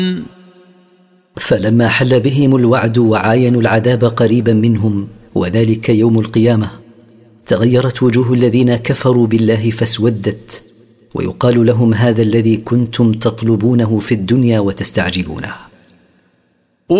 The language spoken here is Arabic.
فلما حل بهم الوعد وعاينوا العذاب قريبا منهم وذلك يوم القيامة، تغيرت وجوه الذين كفروا بالله فاسودت، ويقال لهم: هذا الذي كنتم تطلبونه في الدنيا وتستعجلونه.